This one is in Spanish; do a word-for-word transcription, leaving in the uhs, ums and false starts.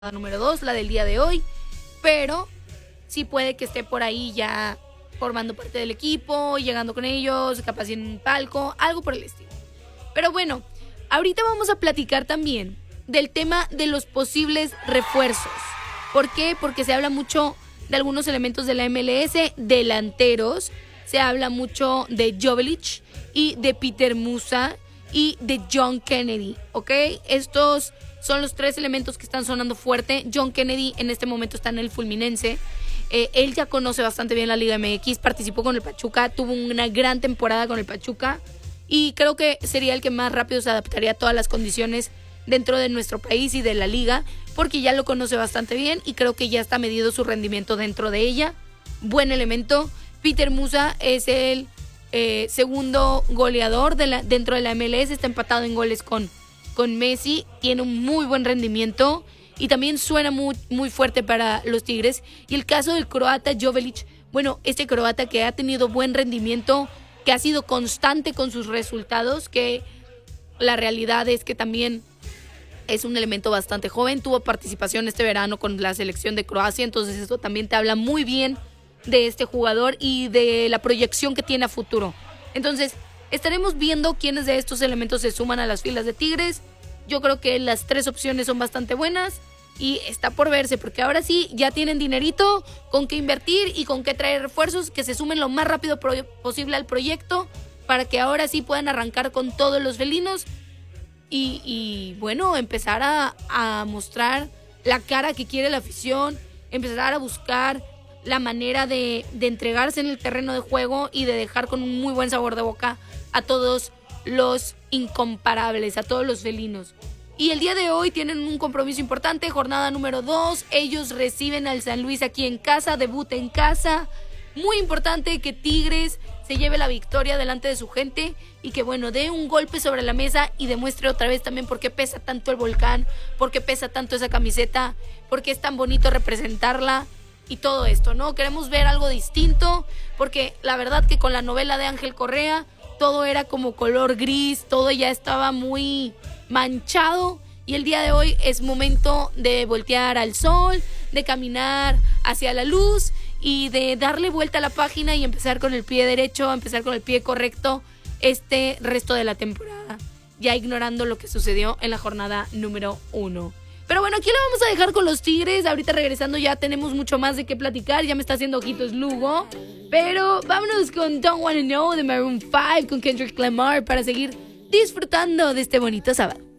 número dos, la del día de hoy, pero sí puede que esté por ahí ya formando parte del equipo, llegando con ellos, capaz en un palco, algo por el estilo. Pero bueno, ahorita vamos a platicar también del tema de los posibles refuerzos. ¿Por qué? Porque se habla mucho de algunos elementos de la M L S, delanteros, se habla mucho de Joveljic y de Peter Musa y de John Kennedy, ¿ok? Estos son los tres elementos que están sonando fuerte. John Kennedy en este momento está en el Fluminense. Eh, él ya conoce bastante bien la Liga M X, participó con el Pachuca, tuvo una gran temporada con el Pachuca y creo que sería el que más rápido se adaptaría a todas las condiciones dentro de nuestro país y de la liga, porque ya lo conoce bastante bien y creo que ya está medido su rendimiento dentro de ella. Buen elemento. Peter Musa es el eh, segundo goleador de la, dentro de la M L S, está empatado en goles con, con Messi, tiene un muy buen rendimiento y también suena muy, muy fuerte para los Tigres. Y el caso del croata Joveljic, bueno, este croata que ha tenido buen rendimiento, que ha sido constante con sus resultados, que la realidad es que también es un elemento bastante joven, tuvo participación este verano con la selección de Croacia, entonces esto también te habla muy bien de este jugador y de la proyección que tiene a futuro. Entonces, estaremos viendo quiénes de estos elementos se suman a las filas de Tigres. Yo creo que las tres opciones son bastante buenas y está por verse, porque ahora sí ya tienen dinerito con qué invertir y con qué traer refuerzos que se sumen lo más rápido pro- posible al proyecto para que ahora sí puedan arrancar con todos los felinos y, y bueno, empezar a, a mostrar la cara que quiere la afición, empezar a buscar la manera de, de entregarse en el terreno de juego y de dejar con un muy buen sabor de boca a todos los incomparables, a todos los felinos. Y el día de hoy tienen un compromiso importante, jornada número dos, ellos reciben al San Luis aquí en casa, debut en casa, muy importante que Tigres se lleve la victoria delante de su gente y que bueno, dé un golpe sobre la mesa y demuestre otra vez también por qué pesa tanto el Volcán, por qué pesa tanto esa camiseta, por qué es tan bonito representarla y todo esto, ¿no? Queremos ver algo distinto, porque la verdad que con la novela de Ángel Correa todo era como color gris, todo ya estaba muy manchado y el día de hoy es momento de voltear al sol, de caminar hacia la luz y de darle vuelta a la página y empezar con el pie derecho, empezar con el pie correcto este resto de la temporada, ya ignorando lo que sucedió en la jornada número uno. Pero bueno, aquí la vamos a dejar con los Tigres. Ahorita regresando ya tenemos mucho más de qué platicar. Ya me está haciendo ojitos Lugo. Pero vámonos con Don't Wanna Know de Maroon five con Kendrick Lamar para seguir disfrutando de este bonito sábado.